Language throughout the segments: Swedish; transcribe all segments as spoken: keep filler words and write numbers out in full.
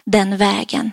den vägen.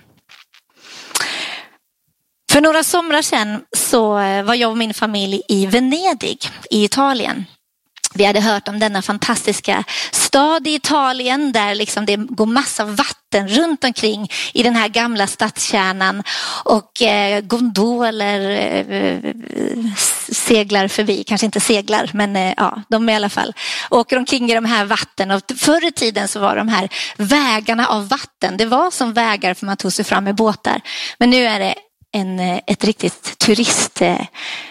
För några somrar sedan så var jag och min familj i Venedig i Italien. Vi hade hört om denna fantastiska stad i Italien där liksom det går massa vatten runt omkring i den här gamla stadskärnan och eh, gondoler eh, seglar förbi, kanske inte seglar men eh, ja, de i alla fall åker omkring i de här vatten. Och förr i tiden så var de här vägarna av vatten, det var som vägar för man tog sig fram med båtar, men nu är det en, ett riktigt turistmål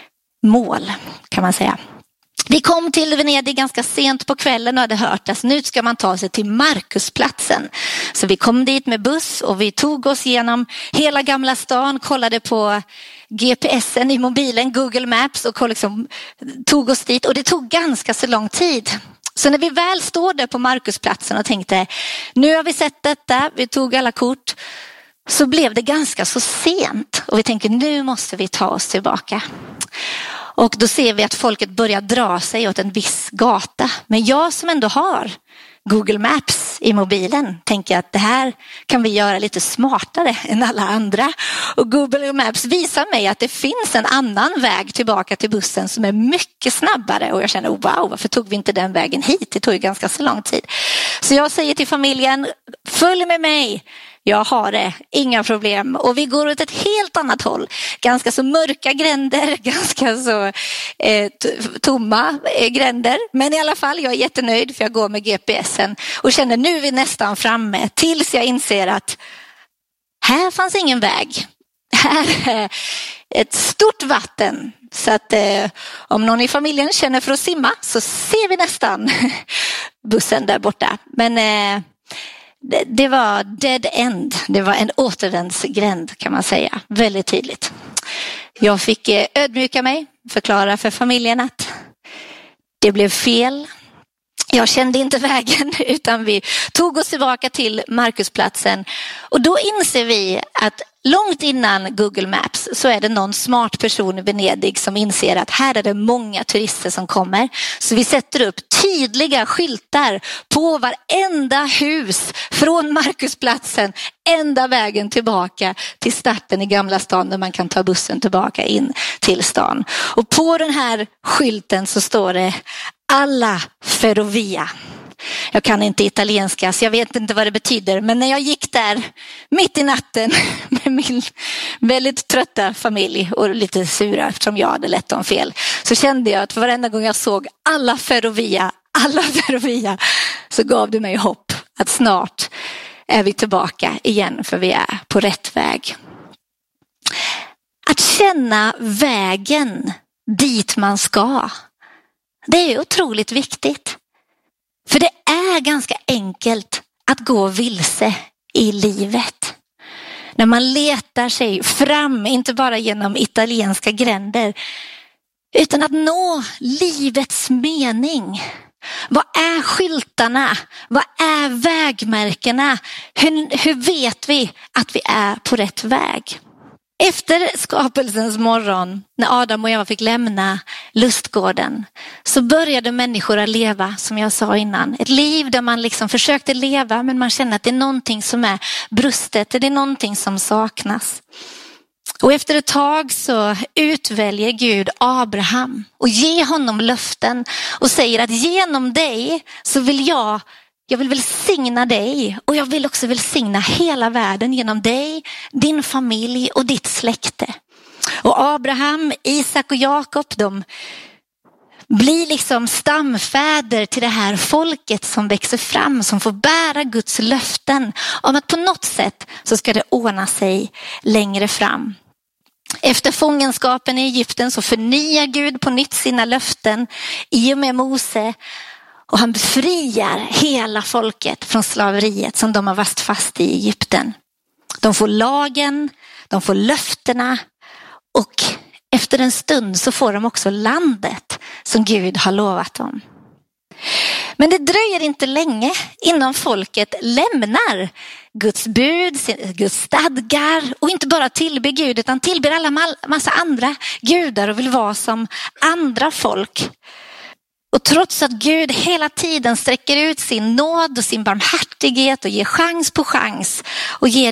kan man säga. Vi kom till Venedig ganska sent på kvällen och hade hört att nu ska man ta sig till Markusplatsen. Så vi kom dit med buss och vi tog oss igenom hela gamla stan, kollade på G P S:en i mobilen, Google Maps och liksom tog oss dit. Och det tog ganska så lång tid. Så när vi väl står där på Markusplatsen och tänkte, nu har vi sett detta, vi tog alla kort, så blev det ganska så sent. Och vi tänkte, nu måste vi ta oss tillbaka. Och då ser vi att folket börjar dra sig åt en viss gata. Men jag som ändå har Google Maps i mobilen tänker att det här kan vi göra lite smartare än alla andra. Och Google Maps visar mig att det finns en annan väg tillbaka till bussen som är mycket snabbare. Och jag känner, oh, wow, varför tog vi inte den vägen hit? Det tog ju ganska så lång tid. Så jag säger till familjen, följ med mig. Jag har det, inga problem. Och vi går åt ett helt annat håll. Ganska så mörka gränder, ganska så eh, tomma eh, gränder. Men i alla fall, jag är jättenöjd för jag går med G P S:en. Och känner nu är vi nästan framme. Tills jag inser att här fanns ingen väg. Här är ett stort vatten. Så att eh, om någon i familjen känner för att simma så ser vi nästan bussen där borta. Men... Eh, Det var dead end, det var en återvändsgränd kan man säga, väldigt tydligt. Jag fick ödmjuka mig, förklara för familjen att det blev fel. Jag kände inte vägen utan vi tog oss tillbaka till Markusplatsen. Och då inser vi att långt innan Google Maps så är det någon smart person i Venedig som inser att här är det många turister som kommer. Så vi sätter upp tydliga skyltar på varenda hus från Markusplatsen ända vägen tillbaka till starten i Gamla stan där man kan ta bussen tillbaka in till stan. Och på den här skylten så står det alla ferrovia. Jag kan inte italienska så jag vet inte vad det betyder. Men när jag gick där mitt i natten med min väldigt trötta familj och lite sura eftersom jag hade lett dem fel. Så kände jag att varenda gång jag såg alla ferrovia, alla ferrovia så gav det mig hopp att snart är vi tillbaka igen för vi är på rätt väg. Att känna vägen dit man ska, det är otroligt viktigt. För det är ganska enkelt att gå vilse i livet. När man letar sig fram, inte bara genom italienska gränder, utan att nå livets mening. Vad är skyltarna? Vad är vägmärkena? Hur, hur vet vi att vi är på rätt väg? Efter skapelsens morgon, när Adam och Eva fick lämna lustgården, så började människor att leva, som jag sa innan. Ett liv där man liksom försökte leva, men man känner att det är någonting som är brustet, det är någonting som saknas. Och efter ett tag så utväljer Gud Abraham och ger honom löften och säger att genom dig så vill jag Jag vill välsigna dig och jag vill också välsigna hela världen genom dig, din familj och ditt släkte. Och Abraham, Isak och Jakob, de blir liksom stamfäder till det här folket som växer fram, som får bära Guds löften om att på något sätt så ska det ordna sig längre fram. Efter fångenskapen i Egypten så förnyar Gud på nytt sina löften i och med Mose. Och han befriar hela folket från slaveriet som de har varit fast i Egypten. De får lagen, de får löftena och efter en stund så får de också landet som Gud har lovat dem. Men det dröjer inte länge innan folket lämnar Guds bud, Guds stadgar och inte bara tillber Gud utan tillber alla massa andra gudar och vill vara som andra folk. Och trots att Gud hela tiden sträcker ut sin nåd och sin barmhärtighet och ger chans på chans och ger